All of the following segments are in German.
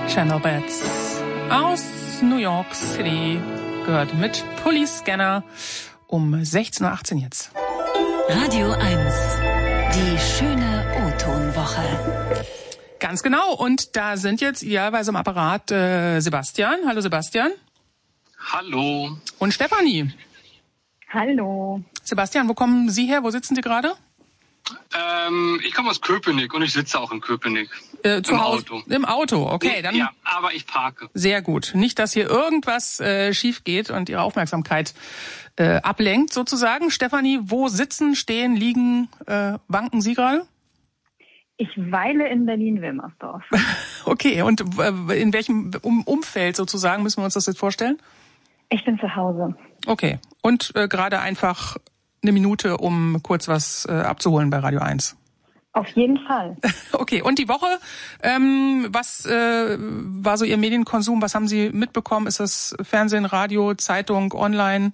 Channel Bats aus New York City gehört mit Police Scanner um 16.18 Uhr jetzt. Radio 1, die schöne O-Ton-Woche. Ganz genau, und da sind jetzt idealerweise im Apparat Sebastian. Hallo Sebastian. Hallo. Und Stefanie. Hallo. Sebastian, wo kommen Sie her? Wo sitzen Sie gerade? Ich komme aus Köpenick und ich sitze auch in Köpenick. Im Auto. Im Auto, okay. Dann ja, aber ich parke. Sehr gut. Nicht, dass hier irgendwas schief geht und Ihre Aufmerksamkeit ablenkt sozusagen. Stefanie, wo sitzen, stehen, liegen, wanken Sie gerade? Ich weile in Berlin-Wilmersdorf. Okay, und in welchem Umfeld sozusagen müssen wir uns das jetzt vorstellen? Ich bin zu Hause. Okay, und gerade einfach eine Minute, um kurz was abzuholen bei Radio 1. Auf jeden Fall. Okay, und die Woche, was war so Ihr Medienkonsum? Was haben Sie mitbekommen? Ist das Fernsehen, Radio, Zeitung, online?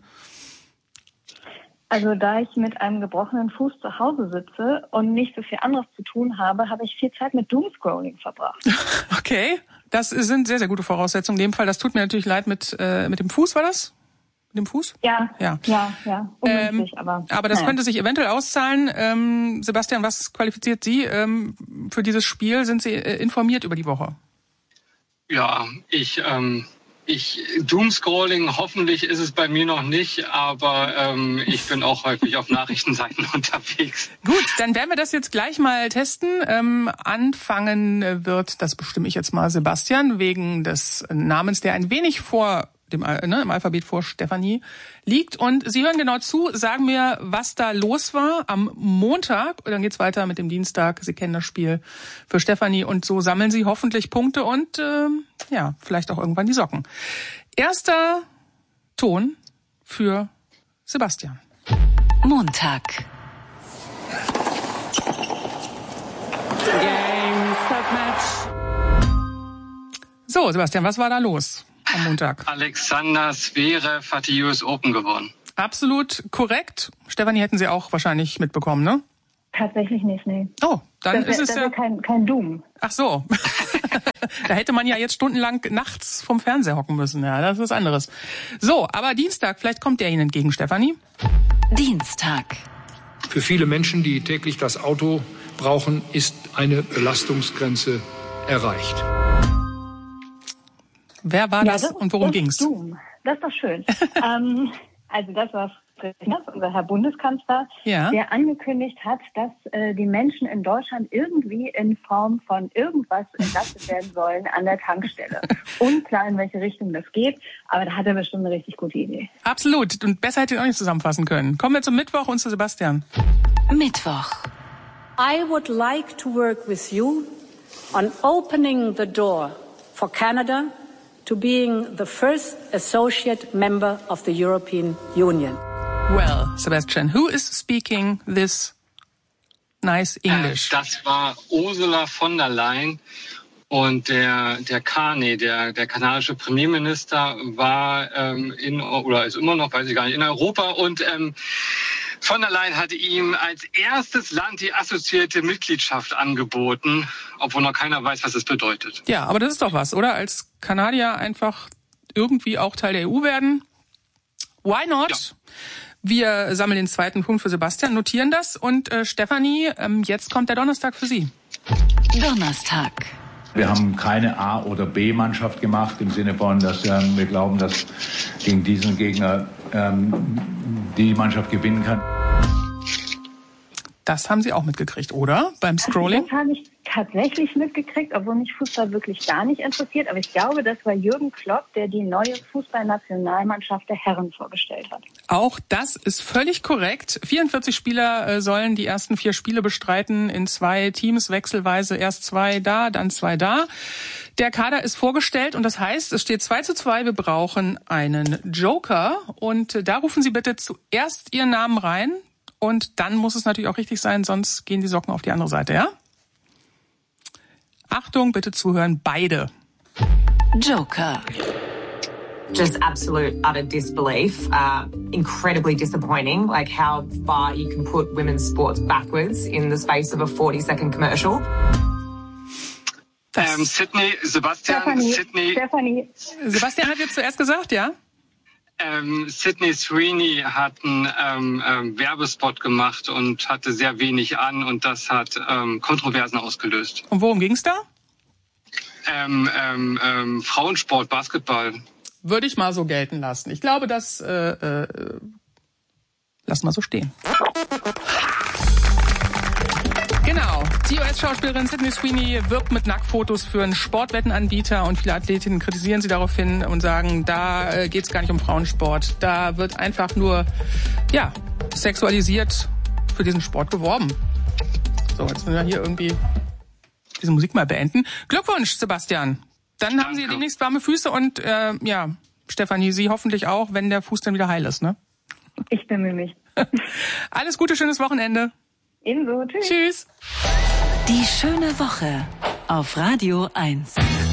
Also da ich mit einem gebrochenen Fuß zu Hause sitze und nicht so viel anderes zu tun habe, habe ich viel Zeit mit Doomscrolling verbracht. Okay, das sind sehr, sehr gute Voraussetzungen. In dem Fall, das tut mir natürlich leid mit dem Fuß, war das? Mit dem Fuß? Ja. Ungünstig, aber das könnte sich eventuell auszahlen. Sebastian, was qualifiziert Sie für dieses Spiel? Sind Sie informiert über die Woche? Ja, Doomscrolling, hoffentlich ist es bei mir noch nicht, aber ich bin auch häufig auf Nachrichtenseiten unterwegs. Gut, dann werden wir das jetzt gleich mal testen. Anfangen wird, das bestimme ich jetzt mal, Sebastian, wegen des Namens, der ein wenig im Alphabet vor Stefanie liegt. Und Sie hören genau zu, sagen mir, was da los war am Montag. Und dann geht's weiter mit dem Dienstag. Sie kennen das Spiel für Stefanie. Und so sammeln Sie hoffentlich Punkte und vielleicht auch irgendwann die Socken. Erster Ton für Sebastian. Montag. Game, Start, Match. So, Sebastian, was war da los am Montag? Alexander Zverev hat die US Open gewonnen. Absolut korrekt. Stefanie, hätten Sie auch wahrscheinlich mitbekommen, ne? Tatsächlich nicht, nee. Oh, dann ist es ja kein Doom. Ach so. Da hätte man ja jetzt stundenlang nachts vom Fernseher hocken müssen. Ja, das ist was anderes. So, aber Dienstag, vielleicht kommt der Ihnen entgegen, Stefanie. Dienstag. Für viele Menschen, die täglich das Auto brauchen, ist eine Belastungsgrenze erreicht. Wer war das und worum ging's? Doom. Das ist doch schön. Also das war unser Herr Bundeskanzler, der angekündigt hat, dass die Menschen in Deutschland irgendwie in Form von irgendwas entlastet werden sollen an der Tankstelle. Unklar, in welche Richtung das geht, aber da hat er bestimmt eine richtig gute Idee. Absolut. Und besser hätte ich auch nicht zusammenfassen können. Kommen wir zum Mittwoch und zu Sebastian. Mittwoch. I would like to work with you on opening the door for Canada to being the first associate member of the European Union. Well, Sebastian, who is speaking this nice English? Das war Ursula von der Leyen und der Carney, der kanadische Premierminister, war ist immer noch, weiß ich gar nicht, in Europa und von der Leyen hatte ihm als erstes Land die assoziierte Mitgliedschaft angeboten, obwohl noch keiner weiß, was das bedeutet. Ja, aber das ist doch was, oder? Als Kanadier einfach irgendwie auch Teil der EU werden. Why not? Ja. Wir sammeln den zweiten Punkt für Sebastian, notieren das. Und Stefanie, jetzt kommt der Donnerstag für Sie. Donnerstag. Wir haben keine A- oder B-Mannschaft gemacht, im Sinne von, dass wir glauben, dass gegen diesen Gegner die Mannschaft gewinnen kann. Das haben Sie auch mitgekriegt, oder? Beim Scrolling? Das habe ich tatsächlich mitgekriegt, obwohl mich Fußball wirklich gar nicht interessiert. Aber ich glaube, das war Jürgen Klopp, der die neue Fußballnationalmannschaft der Herren vorgestellt hat. Auch das ist völlig korrekt. 44 Spieler sollen die ersten 4 Spiele bestreiten in 2 Teams, wechselweise erst 2 da, dann 2 da. Der Kader ist vorgestellt und das heißt, es steht 2:2. Wir brauchen einen Joker und da rufen Sie bitte zuerst Ihren Namen rein. Und dann muss es natürlich auch richtig sein, sonst gehen die Socken auf die andere Seite, ja? Achtung, bitte zuhören, beide. Joker. Just absolute utter disbelief. Incredibly disappointing, like how far you can put women's sports backwards in the space of a 40-second commercial. Sydney, Sebastian, Stephanie. Sebastian hat jetzt zuerst gesagt, ja? Sydney Sweeney hat einen Werbespot gemacht und hatte sehr wenig an und das hat Kontroversen ausgelöst. Und worum ging's da? Frauensport, Basketball. Würde ich mal so gelten lassen. Ich glaube, das lass mal so stehen. Genau. Die US-Schauspielerin Sydney Sweeney wirbt mit Nacktfotos für einen Sportwettenanbieter und viele Athletinnen kritisieren sie daraufhin und sagen, da geht's gar nicht um Frauensport. Da wird einfach nur, ja, sexualisiert für diesen Sport geworben. So, jetzt müssen wir hier irgendwie diese Musik mal beenden. Glückwunsch, Sebastian. Dann haben Sie demnächst warme Füße und, ja, Stefanie, Sie hoffentlich auch, wenn der Fuß dann wieder heil ist, ne? Ich bemühe mich. Alles Gute, schönes Wochenende. Ebenso. Tschüss. Tschüss. Die schöne Woche auf Radio 1.